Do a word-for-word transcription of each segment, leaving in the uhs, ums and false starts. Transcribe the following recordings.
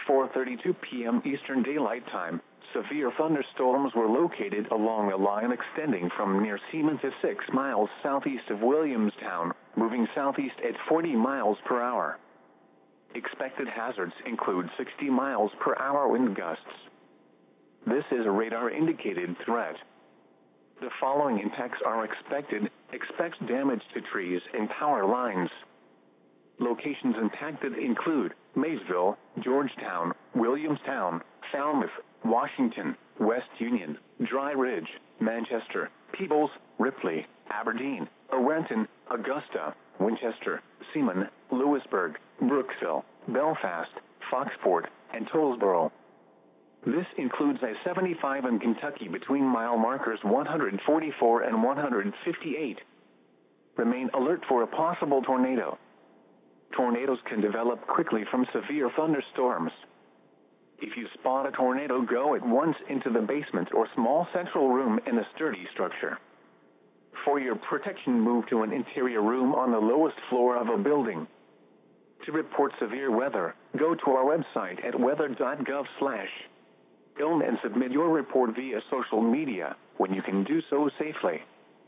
four thirty-two p m Eastern Daylight Time, severe thunderstorms were located along a line extending from near Siemens to six miles southeast of Williamstown, moving southeast at forty miles per hour. Expected hazards include sixty miles per hour wind gusts. This is a radar-indicated threat. The following impacts are expected. Expect damage to trees and power lines. Locations impacted include Maysville, Georgetown, Williamstown, Falmouth, Washington, West Union, Dry Ridge, Manchester, Peebles, Ripley, Aberdeen, Orenton, Augusta, Winchester, Seaman, Lewisburg, Brooksville, Belfast, Foxport, and Tollsboro. This includes I seventy-five in Kentucky between mile markers one hundred forty-four and one hundred fifty-eight. Remain alert for a possible tornado. Tornadoes can develop quickly from severe thunderstorms. If you spot a tornado, go at once into the basement or small central room in a sturdy structure. For your protection, move to an interior room on the lowest floor of a building. To report severe weather, go to our website at weather dot gov slash I L M and submit your report via social media when you can do so safely.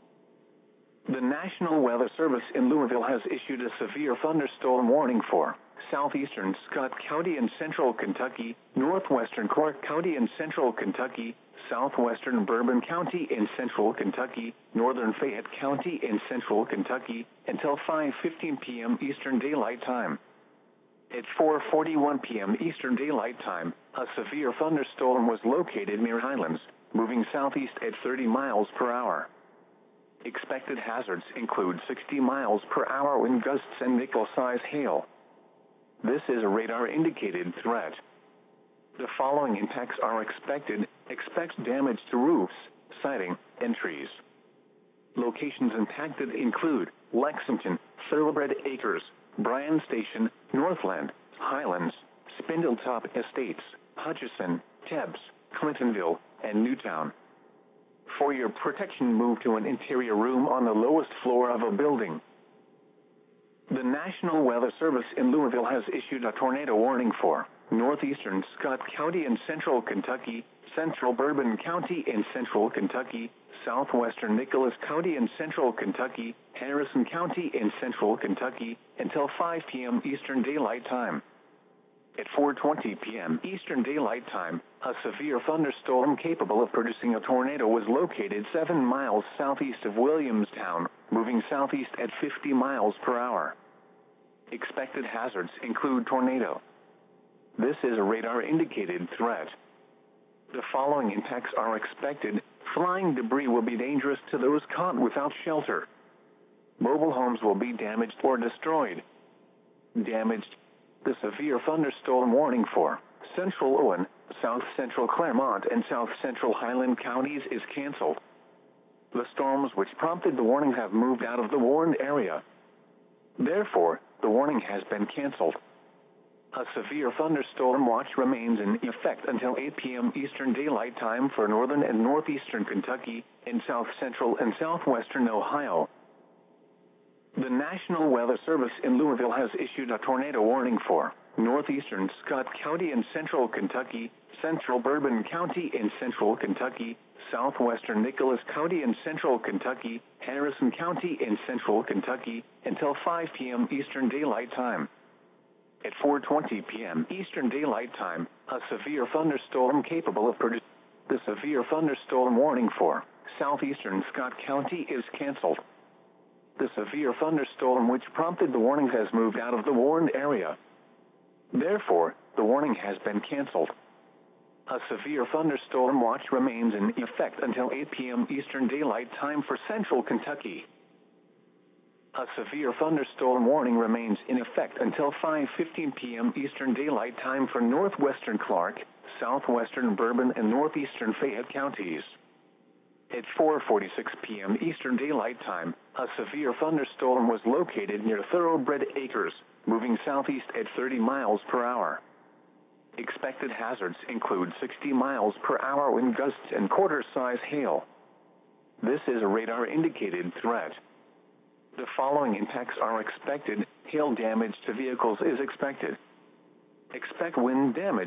The National Weather Service in Louisville has issued a severe thunderstorm warning for southeastern Scott County and central Kentucky, northwestern Clark County and central Kentucky, southwestern Bourbon County and central Kentucky, northern Fayette County and central Kentucky, until five fifteen p m Eastern Daylight Time. At four forty-one p m Eastern Daylight Time, a severe thunderstorm was located near Highlands, moving southeast at thirty miles per hour. Expected hazards include sixty miles per hour wind gusts and nickel-size hail. This is a radar-indicated threat. The following impacts are expected. Expect damage to roofs, siding, and trees. Locations impacted include Lexington, Thoroughbred Acres, Bryan Station, Northland, Highlands, Spindletop Estates, Hutchison, Tebbs, Clintonville, and Newtown. For your protection, move to an interior room on the lowest floor of a building. The National Weather Service in Louisville has issued a tornado warning for northeastern Scott County and central Kentucky, central Bourbon County and central Kentucky, southwestern Nicholas County and central Kentucky, Harrison County and central Kentucky, until five p m Eastern Daylight Time. At four twenty p m Eastern Daylight Time, a severe thunderstorm capable of producing a tornado was located seven miles southeast of Williamstown, moving southeast at fifty miles per hour. Expected hazards include tornado. This is a radar-indicated threat. The following impacts are expected. Flying debris will be dangerous to those caught without shelter. Mobile homes will be damaged or destroyed. Damaged. The severe thunderstorm warning for central Owen, south central Clermont, and south central Highland counties is canceled. The storms which prompted the warning have moved out of the warned area. Therefore, the warning has been canceled. A severe thunderstorm watch remains in effect until eight p m Eastern Daylight Time for northern and northeastern Kentucky, and south central and southwestern Ohio. The National Weather Service in Louisville has issued a tornado warning for northeastern Scott County and central Kentucky, central Bourbon County and central Kentucky, southwestern Nicholas County and central Kentucky, Harrison County and central Kentucky, until five p m Eastern Daylight Time. At four twenty p m Eastern Daylight Time, a severe thunderstorm capable of producing the severe thunderstorm warning for southeastern Scott County is canceled. The severe thunderstorm which prompted the warning has moved out of the warned area. Therefore, the warning has been canceled. A severe thunderstorm watch remains in effect until eight p m Eastern Daylight Time for central Kentucky. A severe thunderstorm warning remains in effect until five fifteen p m Eastern Daylight Time for northwestern Clark, southwestern Bourbon, and northeastern Fayette counties. At four forty-six p m Eastern Daylight Time, a severe thunderstorm was located near Thoroughbred Acres, moving southeast at thirty miles per hour. Expected hazards include sixty miles per hour wind gusts and quarter-size hail. This is a radar-indicated threat. The following impacts are expected. Hail damage to vehicles is expected. Expect wind damage